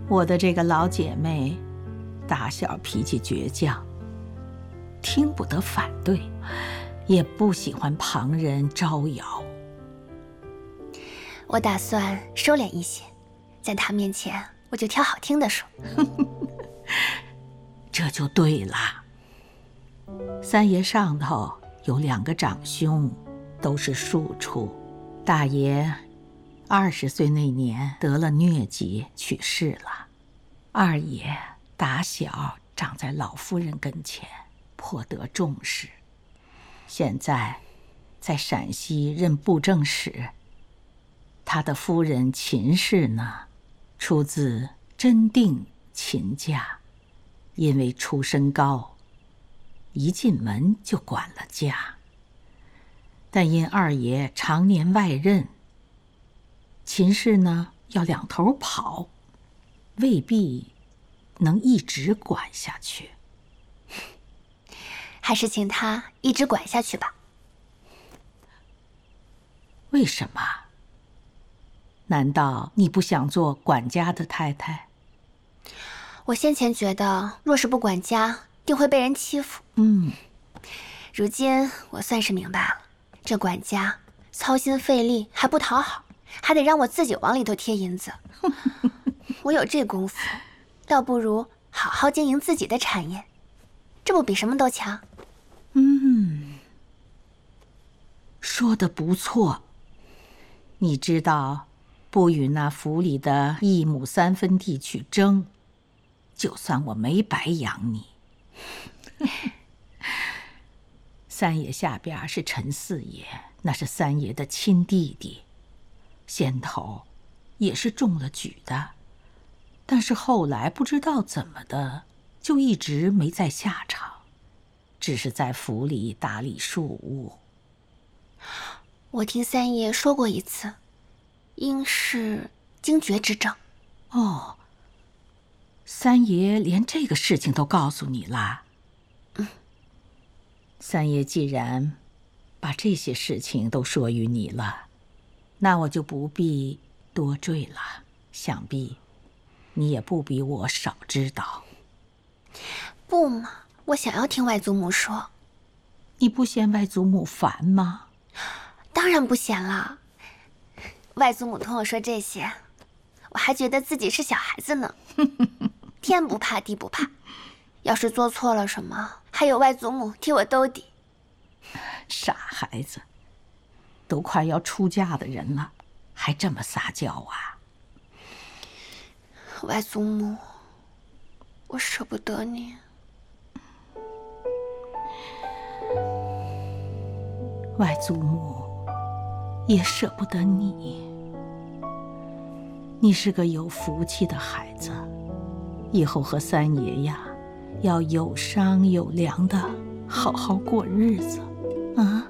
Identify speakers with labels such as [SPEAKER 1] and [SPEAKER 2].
[SPEAKER 1] 我的这个老姐妹，打小脾气倔强，听不得反对，也不喜欢旁人招摇。
[SPEAKER 2] 我打算收敛一些，在她面前我就挑好听的说。
[SPEAKER 1] 这就对了。三爷上头有2个长兄，都是庶出。大爷20岁那年得了疟疾去世了，二爷打小长在老夫人跟前，颇得重视。现在在陕西任布政使。他的夫人秦氏呢，出自真定秦家，因为出身高，一进门就管了家。但因二爷常年外任，秦氏呢要2头跑，未必能一直管下去。
[SPEAKER 2] 还是请他一直管下去吧。
[SPEAKER 1] 为什么？难道你不想做管家的太太？
[SPEAKER 2] 我先前觉得，若是不管家，定会被人欺负。如今我算是明白了，这管家操心费力还不讨好，还得让我自己往里头贴银子。我有这功夫，倒不如好好经营自己的产业，这不比什么都强？
[SPEAKER 1] 说得不错。你知道，不与那府里的1亩3分地去争，就算我没白养你。三爷下边是陈四爷，那是三爷的亲弟弟，先头也是中了举的，但是后来不知道怎么的，就一直没再下场，只是在府里打理庶务。
[SPEAKER 2] 我听三爷说过一次，应是惊厥之症。
[SPEAKER 1] 哦，三爷连这个事情都告诉你啦？三爷既然把这些事情都说与你了，那我就不必多赘了。想必你也不比我少知道。
[SPEAKER 2] 不嘛，我想要听外祖母说。
[SPEAKER 1] 你不嫌外祖母烦吗？
[SPEAKER 2] 当然不嫌了。外祖母同我说这些，我还觉得自己是小孩子呢。天不怕地不怕，要是做错了什么，还有外祖母替我兜底。
[SPEAKER 1] 傻孩子，都快要出嫁的人了，还这么撒娇啊？
[SPEAKER 2] 外祖母，我舍不得你。
[SPEAKER 1] 外祖母也舍不得你。你是个有福气的孩子，以后和三爷呀，要有商有量的好好过日子啊。